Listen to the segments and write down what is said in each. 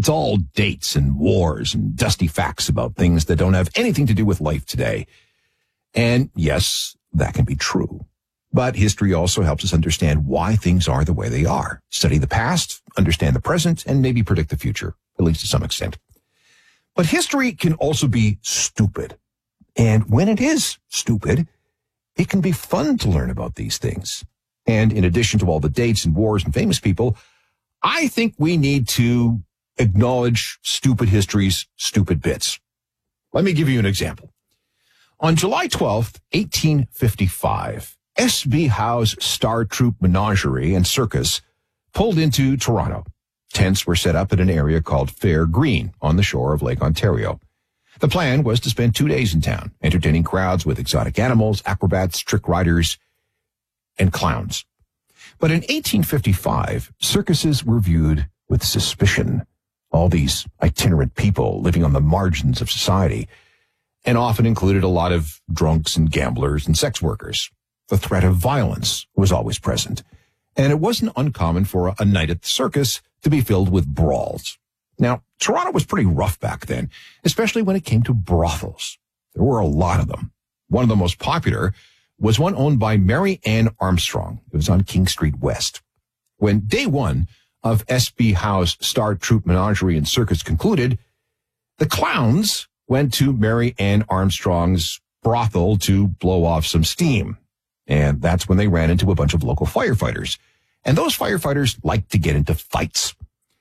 It's all dates and wars and dusty facts about things that don't have anything to do with life today. And yes, that can be true. But history also helps us understand why things are the way they are. Study the past, understand the present, and maybe predict the future, at least to some extent. But history can also be stupid. And when it is stupid, it can be fun to learn about these things. And in addition to all the dates and wars and famous people, I think we need to acknowledge stupid history's stupid bits. Let me give you an example. On July 12th, 1855, S.B. Howe's Star Troop Menagerie and Circus pulled into Toronto. Tents were set up at an area called Fair Green on the shore of Lake Ontario. The plan was to spend 2 days in town, entertaining crowds with exotic animals, acrobats, trick riders, and clowns. But in 1855, circuses were viewed with suspicion. All these itinerant people living on the margins of society, and often included a lot of drunks and gamblers and sex workers. The threat of violence was always present, and it wasn't uncommon for a night at the circus to be filled with brawls. Now, Toronto was pretty rough back then, especially when it came to brothels. There were a lot of them. One of the most popular was one owned by Mary Ann Armstrong. It was on King Street West. When day one of S.B. Howe's Star Troop Menagerie and Circus concluded, the clowns went to Mary Ann Armstrong's brothel to blow off some steam. And that's when they ran into a bunch of local firefighters. And those firefighters like to get into fights.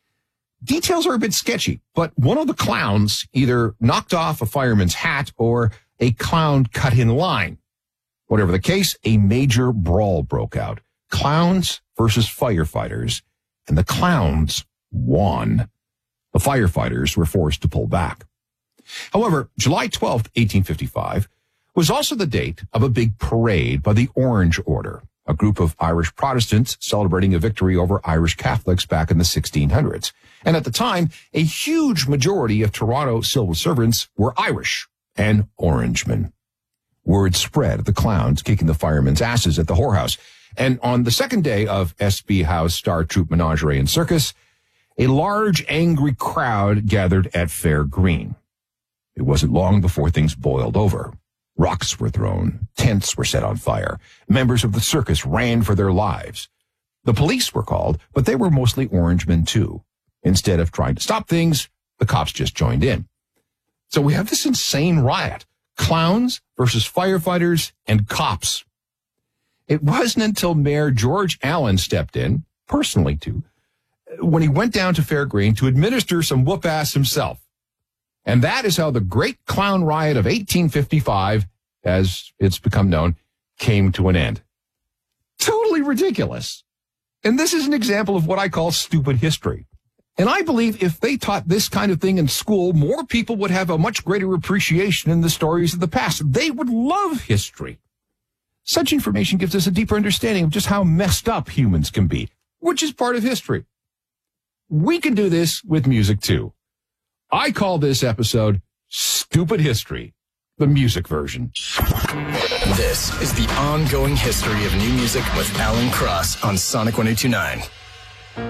Details are a bit sketchy, but one of the clowns either knocked off a fireman's hat or a clown cut in line. Whatever the case, a major brawl broke out. Clowns versus firefighters, and the clowns won. The firefighters were forced to pull back. However, July 12th, 1855, was also the date of a big parade by the Orange Order, a group of Irish Protestants celebrating a victory over Irish Catholics back in the 1600s. And at the time, a huge majority of Toronto civil servants were Irish and Orangemen. Word spread of the clowns kicking the firemen's asses at the whorehouse. And on the second day of S.B. Howe's Star Troop Menagerie and Circus, a large, angry crowd gathered at Fair Green. It wasn't long before things boiled over. Rocks were thrown. Tents were set on fire. Members of the circus ran for their lives. The police were called, but they were mostly Orangemen too. Instead of trying to stop things, the cops just joined in. So we have this insane riot. Clowns versus firefighters and cops. It wasn't until Mayor George Allen stepped in, personally too, when he went down to Fair Green to administer some whoop-ass himself. And that is how the Great Clown Riot of 1855, as it's become known, came to an end. Totally ridiculous. And this is an example of what I call stupid history. And I believe if they taught this kind of thing in school, more people would have a much greater appreciation in the stories of the past. They would love history. Such information gives us a deeper understanding of just how messed up humans can be, which is part of history. We can do this with music too. I call this episode Stupid History, the music version. This is the ongoing history of new music with Alan Cross on Sonic 102.9.